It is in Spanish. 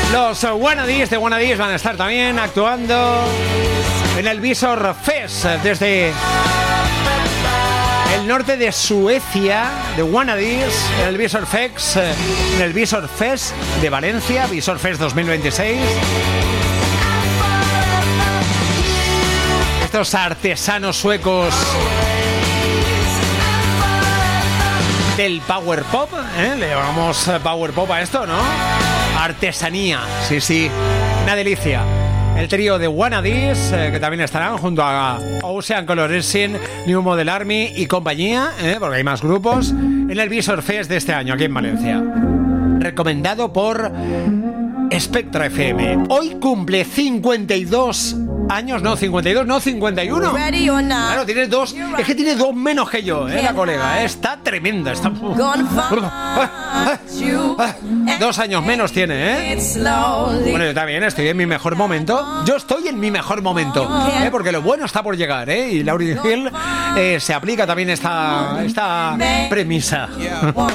Los Wannadies de Wannadies van a estar también actuando en el Visor Fest desde el norte de Suecia, de Wannadies, en el Visor Fest, en el Visor Fest de Valencia, Visor Fest 2026. Estos artesanos suecos del Power Pop, le llamamos Power Pop a esto, ¿no? Artesanía, sí, una delicia. El trío de Wannadies, que también estarán junto a Ocean Coloration, New Model Army y compañía, porque hay más grupos, en el Visor Fest de este año aquí en Valencia. Recomendado por Spectra FM. Hoy cumple 52 años, no 52, no 51. Claro, tienes dos, es que tiene dos menos que yo, la colega. Está tremenda, está... 2 años menos tiene, Bueno, yo también estoy en mi mejor momento. Yo estoy en mi mejor momento, porque lo bueno está por llegar, y Lauryn Hill se aplica también esta premisa.